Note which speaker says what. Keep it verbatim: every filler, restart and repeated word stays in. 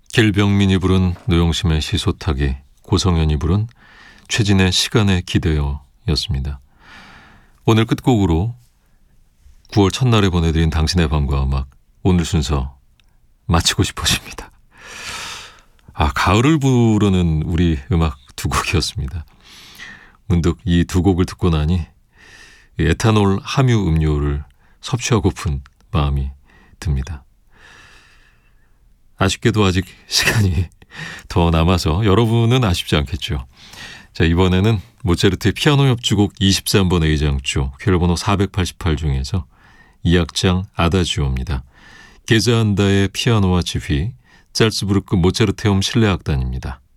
Speaker 1: 길병민이 부른 노영심의 시소타기, 고성현이 부른 최진의 시간에 기대어 였습니다. 오늘 끝곡으로 구월 첫날에 보내드린 당신의 밤과 음악, 오늘 순서 마치고 싶어집니다. 아, 가을을 부르는 우리 음악 두 곡이었습니다. 문득 이 두 곡을 듣고 나니 에탄올 함유 음료를 섭취하고픈 마음이 듭니다. 아쉽게도 아직 시간이 더 남아서 여러분은 아쉽지 않겠죠. 자, 이번에는 모차르트의 피아노 협주곡 이십삼 번 A장조 쾌열번호 사백팔십팔 중에서 이 악장 아다지오입니다. 게자한다의 피아노와 지휘, 짤츠부르크 모차르테움 실내악단입니다.